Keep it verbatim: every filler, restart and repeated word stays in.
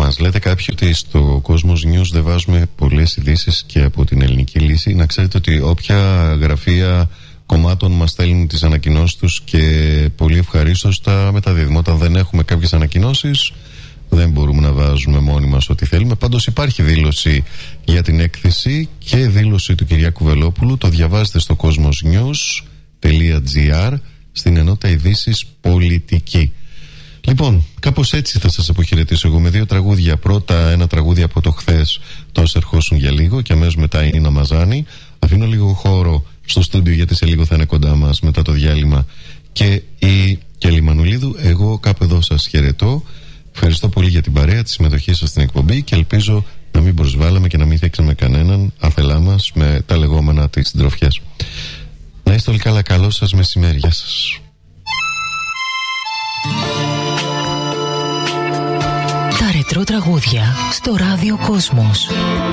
Μας λέτε κάποιοι ότι στο Cosmos News δεν βάζουμε πολλές ειδήσεις και από την Ελληνική Λύση. Να ξέρετε ότι όποια γραφεία κομμάτων μας στέλνουν τις ανακοινώσεις τους και πολύ ευχαρίστως τα μεταδίδουμε. Όταν δεν έχουμε κάποιες ανακοινώσεις δεν μπορούμε να βάζουμε μόνοι μας ό,τι θέλουμε. Πάντως υπάρχει δήλωση για την έκθεση και δήλωση του Κυριάκου Βελόπουλου. Το διαβάζετε στο cosmosnews τελεία gr στην ενότητα ειδήσεις πολιτική. Λοιπόν, κάπως έτσι θα σας αποχαιρετήσω εγώ με δύο τραγούδια. Πρώτα ένα τραγούδι από το χθες, το «Ας ερχόσουν για λίγο», και αμέσως μετά η Νίνα Μαζάνη. Αφήνω λίγο χώρο στο στούντιο γιατί σε λίγο θα είναι κοντά μας μετά το διάλειμμα και η Κέλλη Μανουλίδου. Εγώ κάπου εδώ σας χαιρετώ. Ευχαριστώ πολύ για την παρέα, τη συμμετοχή σας στην εκπομπή και ελπίζω να μην προσβάλαμε και να μην θέξαμε κανέναν αφελά μας με τα λεγόμενα της συντροφιάς. Να είστε όλοι καλά, καλό σας μεσημέρι. Γεια σας. Τα ρετρό τραγούδια στο ράδιο Κόσμος.